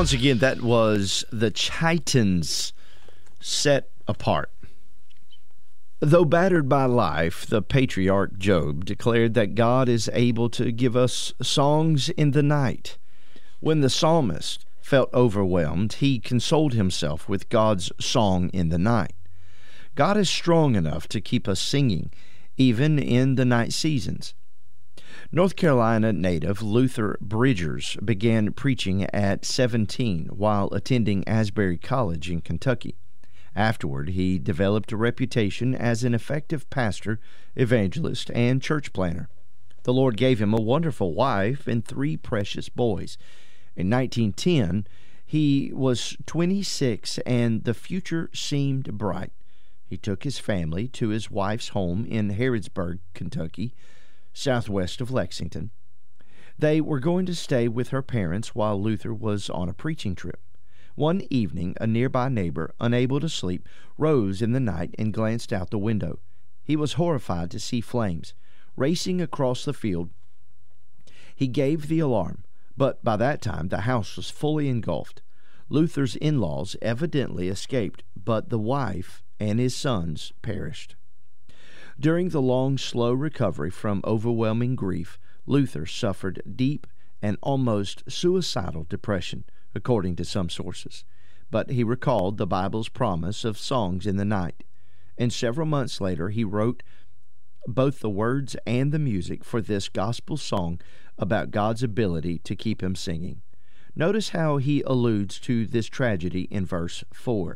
Once again, that was the Chitons, Set Apart. Though battered by life, the patriarch Job declared that God is able to give us songs in the night. When the psalmist felt overwhelmed, he consoled himself with God's song in the night. God is strong enough to keep us singing, even in the night seasons. North Carolina native Luther Bridgers began preaching at 17 while attending Asbury College in Kentucky. Afterward, he developed a reputation as an effective pastor, evangelist, and church planner. The Lord gave him a wonderful wife and 3 precious boys. In 1910, he was 26 and the future seemed bright. He took his family to his wife's home in Harrodsburg, Kentucky, southwest of Lexington. They were going to stay with her parents while Luther was on a preaching trip. One evening, a nearby neighbor, unable to sleep, rose in the night and glanced out the window. He was horrified to see flames racing across the field. He gave the alarm, but by that time the house was fully engulfed. Luther's in-laws evidently escaped, but the wife and his sons perished. During the long, slow recovery from overwhelming grief, Luther suffered deep and almost suicidal depression, according to some sources. But he recalled the Bible's promise of songs in the night, and several months later he wrote both the words and the music for this gospel song about God's ability to keep him singing. Notice how he alludes to this tragedy in verse 4.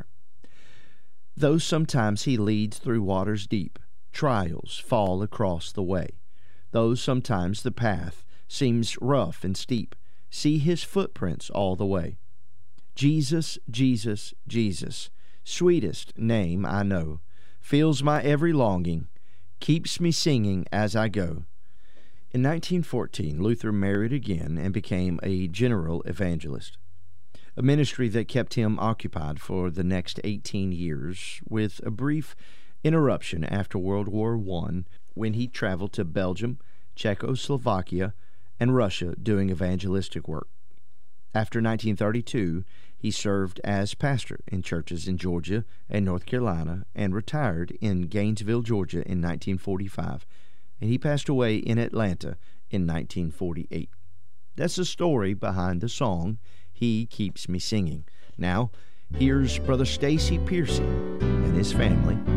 Though sometimes he leads through waters deep, trials fall across the way. Though sometimes the path seems rough and steep, see his footprints all the way. Jesus, Jesus, Jesus, sweetest name I know, fills my every longing, keeps me singing as I go. In 1914, Luther married again and became a general evangelist, a ministry that kept him occupied for the next 18 years, with a brief interruption after World War I when he traveled to Belgium, Czechoslovakia, and Russia doing evangelistic work. After 1932, he served as pastor in churches in Georgia and North Carolina and retired in Gainesville, Georgia in 1945, and he passed away in Atlanta in 1948. That's the story behind the song, He Keeps Me Singing. Now, here's Brother Stacy Piercy and his family